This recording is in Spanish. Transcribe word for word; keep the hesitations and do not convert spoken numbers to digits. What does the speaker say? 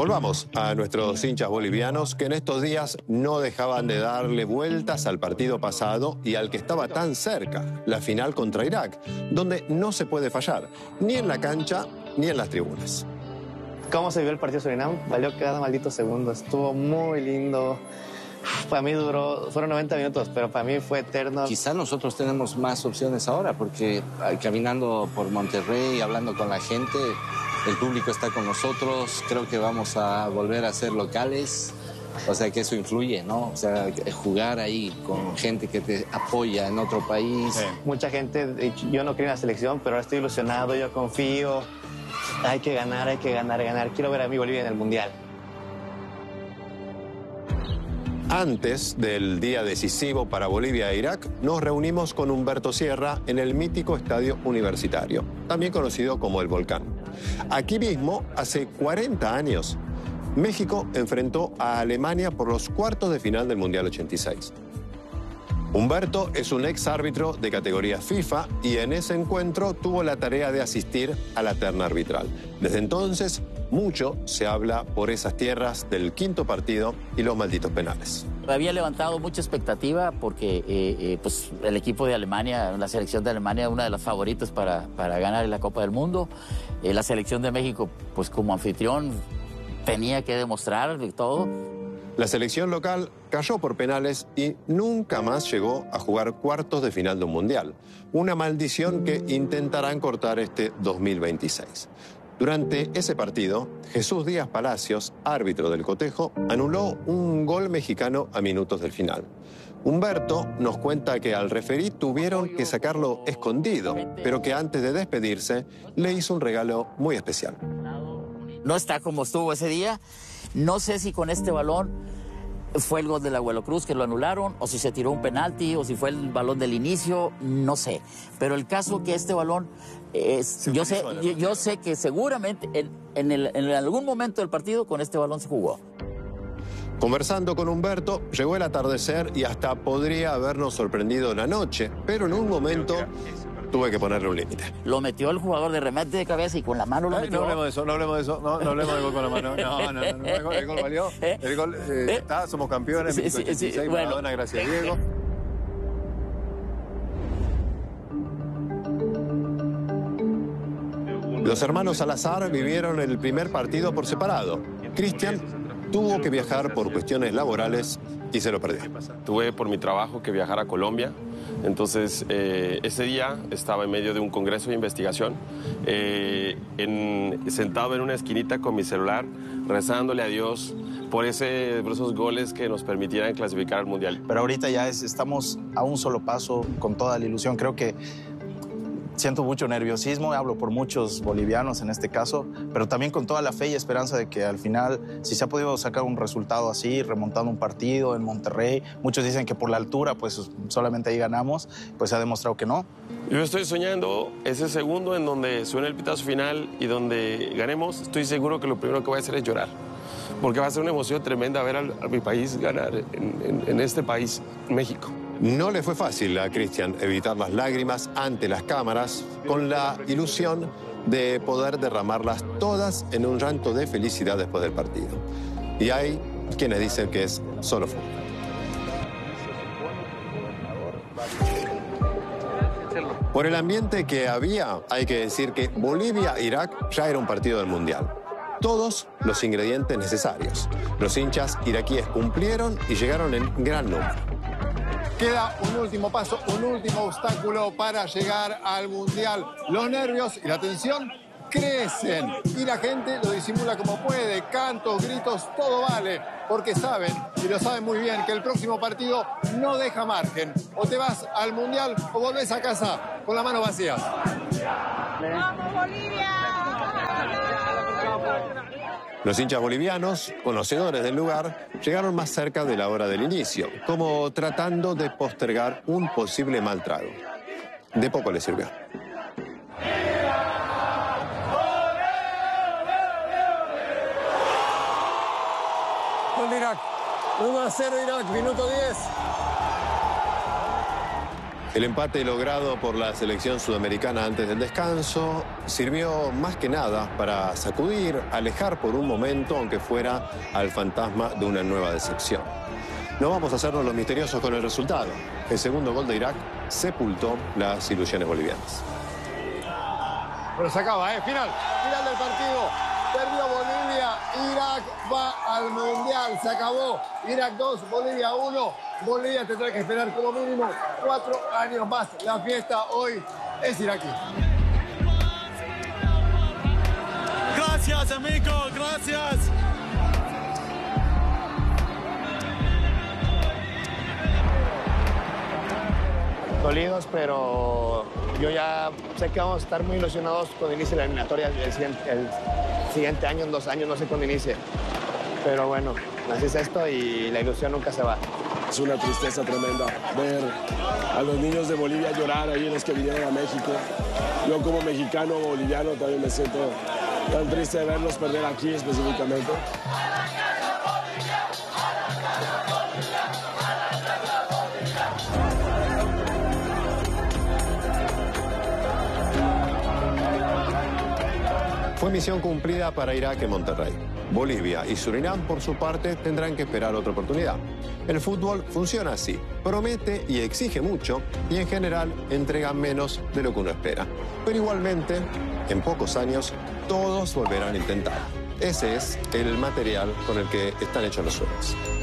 Volvamos a nuestros hinchas bolivianos que en estos días no dejaban de darle vueltas al partido pasado y al que estaba tan cerca, la final contra Irak, donde no se puede fallar, ni en la cancha ni en las tribunas. ¿Cómo se vio el partido de Surinam? Valió cada maldito segundo, estuvo muy lindo. Para mí duró, fueron noventa minutos, pero para mí fue eterno. Quizás nosotros tenemos más opciones ahora, porque caminando por Monterrey, hablando con la gente, el público está con nosotros, creo que vamos a volver a ser locales, o sea que eso influye, ¿no? O sea, jugar ahí con gente que te apoya en otro país. Sí. Mucha gente, yo no creo en la selección, pero ahora estoy ilusionado, yo confío. Hay que ganar, hay que ganar, ganar. Quiero ver a mi Bolivia en el Mundial. Antes del día decisivo para Bolivia e Irak, nos reunimos con Humberto Sierra en el mítico Estadio Universitario, también conocido como El Volcán. Aquí mismo, hace cuarenta años, México enfrentó a Alemania por los cuartos de final del Mundial ochenta y seis. Humberto es un ex árbitro de categoría FIFA y en ese encuentro tuvo la tarea de asistir a la terna arbitral. Desde entonces, mucho se habla por esas tierras del quinto partido y los malditos penales. Había levantado mucha expectativa porque eh, eh, pues el equipo de Alemania, la selección de Alemania, una de las favoritas para, para ganar la Copa del Mundo. Eh, la selección de México, pues como anfitrión, tenía que demostrar de todo. La selección local cayó por penales y nunca más llegó a jugar cuartos de final de un mundial. Una maldición que intentarán cortar este dos mil veintiséis. Durante ese partido, Jesús Díaz Palacios, árbitro del cotejo, anuló un gol mexicano a minutos del final. Humberto nos cuenta que al referí tuvieron que sacarlo escondido, pero que antes de despedirse le hizo un regalo muy especial. No está como estuvo ese día. No sé si con este balón fue el gol del Abuelo Cruz que lo anularon, o si se tiró un penalti, o si fue el balón del inicio, no sé. Pero el caso que este balón, es, yo, sé, yo, yo sé que seguramente en, en, el, en algún momento del partido con este balón se jugó. Conversando con Humberto, llegó el atardecer y hasta podría habernos sorprendido la noche, pero en un momento tuve que ponerle un límite. Lo metió el jugador de remate de cabeza y con la mano lo Ay, metió. no hablemos de eso, no hablemos de eso, no, no hablemos del gol con la mano. No, no, no, no, el gol, el gol valió. El gol eh, ¿Eh? está, somos campeones, sí, sí, sí, Maradona, bueno. gracias Diego. Los hermanos Salazar vivieron el primer partido por separado. Cristian tuvo que viajar por cuestiones laborales y se lo perdió. Tuve por mi trabajo que viajar a Colombia. Entonces, eh, ese día estaba en medio de un congreso de investigación, eh, en, sentado en una esquinita con mi celular, rezándole a Dios por, ese, por esos goles que nos permitieran clasificar al Mundial. Pero ahorita ya es, estamos a un solo paso, con toda la ilusión. Creo que siento mucho nerviosismo, hablo por muchos bolivianos en este caso, pero también con toda la fe y esperanza de que al final, si se ha podido sacar un resultado así, remontando un partido en Monterrey, muchos dicen que por la altura, pues solamente ahí ganamos, pues se ha demostrado que no. Yo estoy soñando ese segundo en donde suene el pitazo final y donde ganemos. Estoy seguro que lo primero que voy a hacer es llorar, porque va a ser una emoción tremenda ver a, a mi país ganar en, en, en este país, México. No le fue fácil a Cristian evitar las lágrimas ante las cámaras con la ilusión de poder derramarlas todas en un llanto de felicidad después del partido. Y hay quienes dicen que es solo fútbol. Por el ambiente que había, hay que decir que Bolivia-Irak ya era un partido del Mundial. Todos los ingredientes necesarios. Los hinchas iraquíes cumplieron y llegaron en gran número. Queda un último paso, un último obstáculo para llegar al Mundial. Los nervios y la tensión crecen y la gente lo disimula como puede. Cantos, gritos, todo vale. Porque saben, y lo saben muy bien, que el próximo partido no deja margen. O te vas al Mundial o volvés a casa con las manos vacías. ¡Vamos, Bolivia! Los hinchas bolivianos, conocedores del lugar, llegaron más cerca de la hora del inicio, como tratando de postergar un posible mal trago. De poco les sirvió. Gol de Irak. uno a cero Irak, minuto diez. El empate logrado por la selección sudamericana antes del descanso sirvió más que nada para sacudir, alejar por un momento, aunque fuera, al fantasma de una nueva decepción. No vamos a hacernos los misteriosos con el resultado. El segundo gol de Irak sepultó las ilusiones bolivianas. Pero se acaba, ¿eh? Final, final del partido. Perdió Bolivia, Irak va al Mundial, se acabó. Irak dos, Bolivia uno. Bolivia tendrá que esperar como mínimo cuatro años más. La fiesta hoy es iraquí. Gracias, amigo, gracias. Dolidos, pero yo ya sé que vamos a estar muy ilusionados cuando inicie la eliminatoria el siguiente, el siguiente año, en dos años, no sé cuándo inicie. Pero bueno, así es esto y la ilusión nunca se va. Es una tristeza tremenda ver a los niños de Bolivia llorar ahí, los que vinieron a México. Yo como mexicano boliviano también me siento tan triste de verlos perder aquí específicamente. Fue misión cumplida para Irak en Monterrey. Bolivia y Surinam, por su parte, tendrán que esperar otra oportunidad. El fútbol funciona así. Promete y exige mucho y, en general, entrega menos de lo que uno espera. Pero igualmente, en pocos años, todos volverán a intentar. Ese es el material con el que están hechos los sueños.